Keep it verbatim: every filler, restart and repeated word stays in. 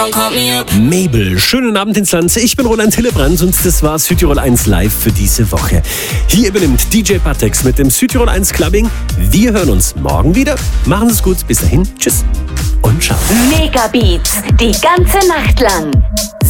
Mabel, schönen Abend ins Land. Ich bin Roland Hillebrand und das war Südtirol eins live für diese Woche. Hier übernimmt D J Patex mit dem Südtirol eins Clubbing. Wir hören uns morgen wieder. Machen Sie es gut. Bis dahin. Tschüss und ciao. Megabeats, die ganze Nacht lang.